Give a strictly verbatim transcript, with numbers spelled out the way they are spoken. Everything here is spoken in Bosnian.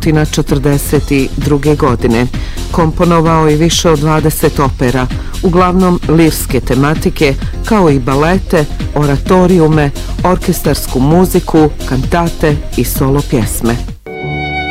četrdeset druge. godine. Komponovao je više od dvadeset opera, uglavnom lirske tematike, kao i balete, oratorijume, orkestarsku muziku, kantate i solo pjesme.